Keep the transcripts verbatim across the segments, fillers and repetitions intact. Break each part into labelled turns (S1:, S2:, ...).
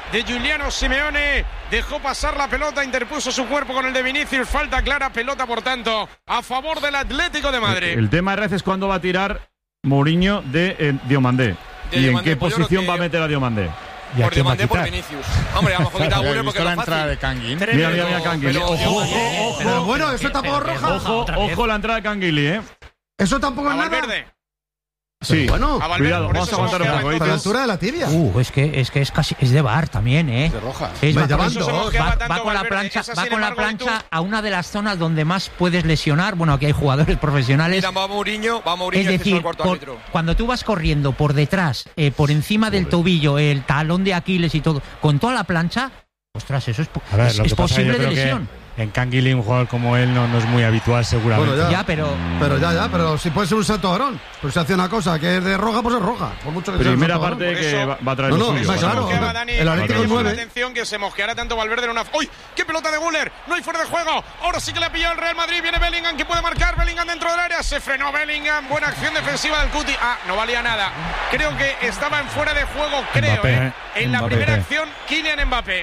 S1: de Giuliano Simeone. Dejó pasar la pelota, interpuso su cuerpo con el de Vinicius. Falta clara, pelota por tanto a favor del Atlético de Madrid.
S2: El, el tema de es cuándo va a tirar Mourinho de eh, Diomandé. ¿Y Diomandé, en qué pues posición que... va a meter a Diomandé?
S3: Por Diomandé, por Vinicius. Hombre, a lo mejor quita a Guller porque
S4: la
S3: es
S4: entrada de Canguilí.
S2: Mira, mira, mira, Canguilí.
S4: Ojo,
S2: ojo,
S4: ojo,
S2: ojo.
S4: Pero bueno, eso tampoco es roja.
S2: Ojo, ojo la entrada de Canguilí, ¿eh?
S4: Eso tampoco es nada.
S1: Valverde.
S2: Sí,
S4: bueno,
S2: cuidado, vamos a aguantar un poco.
S4: A la altura de la tibia.
S5: Uh, es que es que es casi es de V A R también, ¿eh?
S4: De roja.
S5: Es
S4: Me
S5: va,
S4: llaman
S5: eso
S4: dos.
S5: va, va con la plancha, va con la plancha a una de las zonas donde más puedes lesionar. Bueno, aquí hay jugadores profesionales.
S3: Mira, va Mourinho, va Mourinho,
S5: es decir,
S3: cuarto
S5: por,
S3: árbitro.
S5: cuando tú vas corriendo por detrás, eh, por encima del tobillo, el talón de Aquiles y todo, con toda la plancha, ostras, eso es, ver, es, es posible de lesión.
S6: En Canguilí un jugador como él no, no es muy habitual seguramente.
S4: Bueno, ya,
S5: ya, pero
S4: pero ya, ya, pero si puede ser un santo varón, pues si hace una cosa que es de roja, pues es roja. Por mucho que
S2: primera
S4: sea
S2: parte que
S1: eso,
S2: va, va a traer
S4: no,
S2: lo
S4: no,
S2: suyo.
S4: más claro.
S1: Mosqueaba, Dani,
S4: El Atlético
S1: es
S4: nueve.
S1: Atención que se mosqueará tanto Valverde en una. ¡Uy! ¡Qué pelota de Guller! No hay fuera de juego. Ahora sí que le ha pillado el Real Madrid. Viene Bellingham que puede marcar. Bellingham dentro del área. Se frenó Bellingham. Buena acción defensiva del Cuti. Ah, no valía nada. Creo que estaba en fuera de juego, creo,
S6: Mbappé,
S1: ¿eh? En la
S6: Mbappé.
S1: primera acción, Kylian Mbappé.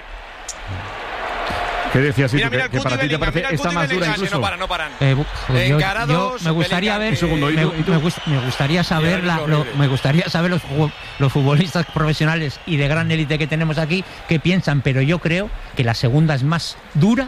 S2: ¿Qué decías,
S1: Mira,
S2: tú?
S1: mira
S2: Que,
S1: el
S2: que
S1: Cuti
S2: para ti te
S1: Bellingham,
S2: parece
S1: mira el
S2: está
S1: Cuti
S2: más dura
S1: Bellingham.
S2: incluso.
S3: No paran, no paran.
S5: Eh, joder, yo,
S3: Encarados,
S5: yo me gustaría ver,
S3: Bellingham,
S2: segundo, ¿y
S5: me,
S2: tú? ¿Y tú?
S5: me gust- me gustaría saber la- lo- me gustaría saber los, fu- los futbolistas profesionales y de gran élite que tenemos aquí qué piensan, pero yo creo que la segunda es más dura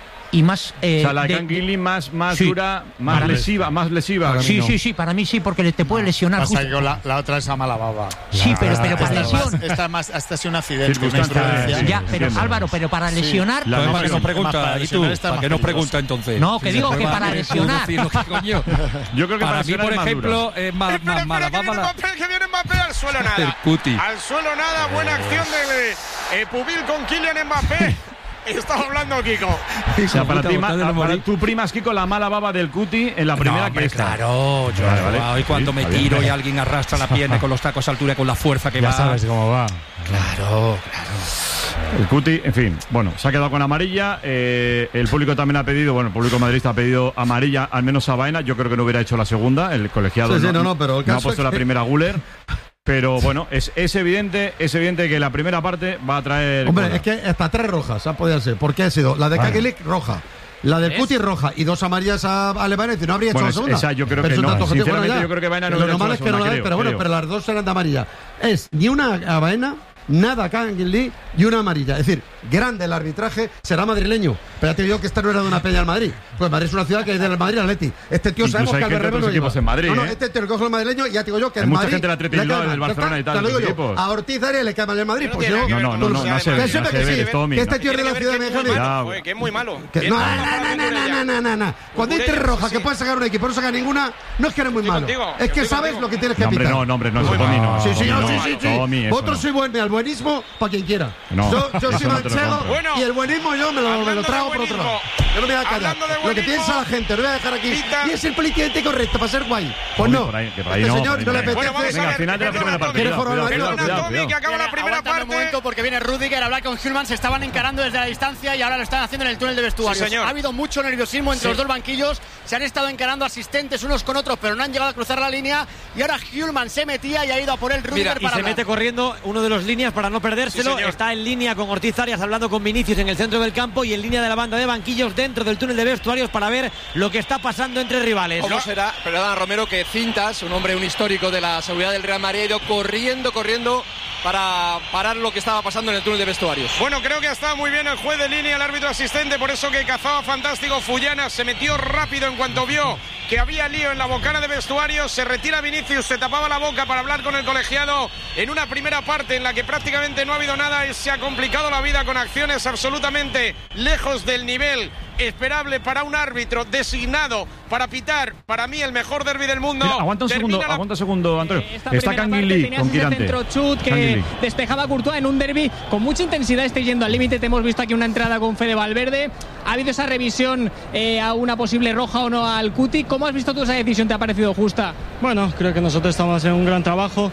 S5: y más eh,
S2: O sea, la de
S5: de-
S2: Canguilí más, más
S5: Sí.
S2: dura, más
S5: Para mí.
S2: lesiva, más lesiva.
S4: Para mí
S5: sí,
S4: no.
S5: sí, sí, para mí sí, porque le- te puede lesionar
S4: Pasa
S5: justo.
S4: que con la, la otra es a mala baba.
S5: Sí, pero,
S6: La-
S5: pero para
S4: Esta,
S5: lesión.
S4: más, esta más, hasta ha sido un accidente, una
S2: Circunstancia,
S4: imprudencia.
S2: sí.
S5: Ya, pero
S2: entiendo.
S5: Álvaro, pero para lesionar.
S2: La-
S7: ¿Para qué
S2: sí,
S7: nos
S2: sí.
S7: pregunta?
S4: Más para
S7: ¿Y tú?
S4: lesionar está
S7: ¿Para
S4: más
S7: qué nos
S4: peligroso.
S7: pregunta entonces?
S5: No, que
S7: Sí,
S5: digo
S7: sí,
S5: que
S7: sí,
S5: para
S7: sí,
S5: lesionar.
S7: sí, lo que coño.
S2: Yo creo que
S7: Para mí,
S2: lesionar
S7: por
S2: es más
S7: ejemplo,
S2: dura.
S7: es más,
S1: Espera,
S7: más
S1: espera,
S7: mala.
S1: que viene
S7: Vámonos.
S1: Mbappé, que viene Mbappé. Al suelo
S7: El
S1: nada.
S7: Cuti.
S1: Al suelo nada. Buena acción de eh, Pubil con Kylian Mbappé. Estaba hablando Kiko.
S2: O sea, para
S7: puta,
S2: ti, ma-
S7: botad de
S2: para
S7: morir.
S2: tú primas, Kiko, la mala baba del Cuti en la primera
S7: No,
S2: que
S7: hombre,
S2: esta.
S7: claro, yo
S2: Vale, vale.
S7: wow, y cuando
S2: Sí,
S7: me
S2: está bien.
S7: tiro y alguien arrastra la pierna con los tacos a altura, con la fuerza que
S6: Ya
S7: va.
S6: sabes cómo va.
S7: Claro, claro.
S2: El Cuti, en fin, bueno, se ha quedado con amarilla. Eh, el público también ha pedido, bueno, el público madridista ha pedido amarilla, al menos a Baena. Yo creo que no hubiera hecho la segunda. El colegiado
S4: Sí, sí,
S2: no,
S4: no, no, pero el
S2: no ha
S4: caso
S2: puesto
S4: es
S2: la
S4: que-
S2: primera Guller. Pero bueno, es, es evidente, es evidente que la primera parte va a traer.
S4: Hombre,
S2: cola.
S4: es que hasta tres rojas han podido ser. ¿Por qué ha sido? La de
S2: Vale.
S4: Canguilí, roja. La del
S1: ¿Ves?
S4: Cuti, roja. Y dos amarillas a Alemania. No habría hecho
S2: Bueno,
S4: la segunda.
S2: esa yo creo
S4: Pero
S2: que
S4: es un
S2: no.
S4: dato objetivo.
S2: Sinceramente,
S4: Bueno, ya.
S2: yo creo que Baena no
S4: Lo
S2: hubiera
S4: normal
S2: hecho
S4: es
S2: la
S4: que no la
S2: segunda,
S4: dé, pero
S2: creo,
S4: bueno,
S2: creo.
S4: pero las dos eran de amarilla. Es ni una a Baena, nada a Canguilí y una amarilla. Es decir, grande el arbitraje, será madrileño. Pero ya te digo que esta no era de una peña al Madrid. Pues Madrid es una ciudad que es del Madrid al Atleti. Este tío
S2: Incluso
S4: sabemos
S2: hay
S4: que al
S2: gente de
S4: Berrebo
S2: otros
S4: lo lleva.
S2: equipos en Madrid,
S4: No, no,
S2: ¿eh?
S4: este te lo coge el madrileño y ya te digo yo que
S2: Hay
S4: el
S2: mucha
S4: Madrid
S2: gente del Atleti
S4: le
S2: Bilbao,
S4: cae
S2: del
S4: mal.
S2: Barcelona y tal,
S4: Te lo
S2: de
S4: digo
S2: esos
S4: yo.
S2: equipos.
S4: A Ortiz Arias le cae mal el Madrid.
S1: No
S4: Pues
S1: tiene
S4: yo.
S1: nada que
S2: No,
S1: ver
S2: no,
S1: con
S2: no,
S1: la
S2: no, no se ve,
S1: Universidad de
S4: Que siempre
S2: no se
S4: que
S2: ve,
S4: sí,
S2: es todo
S4: que este
S2: mínimo.
S4: tío es de la
S1: Tiene que
S4: ciudad de
S1: ver que es muy
S4: Mejía.
S2: Ya,
S1: malo, joder, que es muy malo.
S4: Que-
S1: Que
S4: No,
S1: no,
S4: no,
S1: no,
S4: no,
S1: no,
S4: no,
S1: no,
S4: no,
S1: ya.
S4: no, no, no. Cuando hay tres
S1: Burella,
S4: rojas
S1: sí.
S4: que puedes sacar un equipo y no sacar ninguna, no es que eres muy
S1: Estoy
S4: malo.
S1: contigo,
S4: Es que
S1: estoy
S4: sabes
S1: contigo.
S4: lo que tienes que
S2: No, hombre,
S4: pitar.
S2: no, no, hombre, no, eso
S1: Muy
S2: Tommy,
S1: mal.
S2: no.
S4: Sí, sí, no,
S2: Tommy,
S4: sí,
S2: no.
S4: sí, sí.
S2: Tommy, eso
S4: Vosotros
S2: no.
S4: sois buen, al buenismo para quien quiera.
S2: No,
S4: yo yo
S2: eso
S4: soy
S2: no te lo
S4: manchego
S2: compro.
S1: Bueno,
S4: y el buenismo yo me lo, me lo
S1: hablando
S4: trago
S1: de
S4: por otro lado.
S1: buenismo,
S4: Yo no me voy a callar.
S1: hablando de
S4: Lo que
S1: buenismo,
S4: piensa la gente, lo voy a dejar aquí.
S1: Pita.
S4: Y es el políticamente correcto para ser guay. Pues
S2: Tommy,
S4: no.
S2: por ahí, que por ahí
S4: Este
S2: no,
S4: señor
S2: por ahí
S4: no le
S2: no.
S1: Bueno, vamos
S4: apetece.
S1: a
S2: Venga,
S1: ver.
S2: al final de la
S1: perdona,
S2: primera
S1: Tommy.
S2: parte. Cuidado,
S4: Perdona,
S2: cuidado,
S1: Perdona,
S2: cuidado,
S1: Tommy,
S2: cuidado.
S1: que acaba la primera
S8: Aguantan un
S1: parte.
S8: momento porque viene Rüdiger a hablar con Hülman. Se estaban encarando desde la distancia y ahora lo están haciendo en el túnel de vestuarios.
S1: Sí, señor.
S8: Ha habido mucho nerviosismo entre
S1: Sí.
S8: los dos banquillos. Se han estado encarando asistentes unos con otros, pero no han llegado a cruzar la línea. Y ahora Hülman se metía y ha ido a por el Rüdiger
S3: Mira,
S8: para
S9: Y se
S8: hablar.
S9: mete corriendo uno de los líneas para no perdérselo.
S1: Sí, señor.
S9: Está en línea con Ortiz Arias hablando con Vinicius en el centro del campo y en línea de la banda de banquillos dentro del túnel de vestuarios para ver lo que está pasando entre rivales.
S3: ¿Cómo será? Perdona, Romero, que Cintas, un hombre, un histórico de la seguridad del Real Madrid, ha ido corriendo, corriendo para parar lo que estaba pasando en el túnel de vestuarios.
S1: Bueno, creo que ha estado muy bien el juez de línea, el árbitro asistente, por eso que cazaba fantástico Fullana, se metió rápido en cuanto vio que había lío en la bocana de vestuarios, se retira Vinicius, se tapaba la boca para hablar con el colegiado en una primera parte en la que prácticamente no ha habido nada y se ha complicado la vida con acciones absolutamente lejos del nivel esperable para un árbitro designado para pitar, para mí, el mejor derbi del mundo.
S2: Mira, aguanta un
S1: Termina
S2: segundo,
S1: la-
S2: aguanta un segundo, Antonio.
S10: Eh, esta
S2: Está
S10: primera parte
S2: Canguilí
S10: tenías
S2: con
S10: ese
S2: Quirante.
S10: centro chut que
S2: Canguilí.
S10: despejaba Courtois en un derbi con mucha intensidad, estoy yendo al límite. Te hemos visto aquí una entrada con Fede Valverde. Ha habido esa revisión eh, a una posible roja o no al Cuti. ¿Cómo has visto tú esa decisión? ¿Te ha parecido justa?
S11: Bueno, creo que nosotros estamos haciendo un gran trabajo.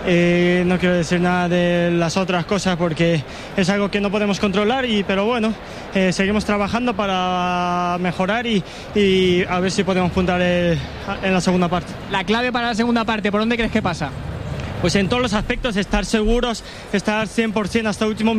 S11: Eh, no quiero decir nada de las otras cosas porque es algo que no podemos controlar, y, pero bueno, eh, seguimos trabajando para mejorar y, y a ver si podemos puntuar eh, en la segunda parte.
S10: La clave para la segunda parte, ¿por dónde crees que pasa?
S11: Pues en todos los aspectos, estar seguros, estar cien por ciento hasta el último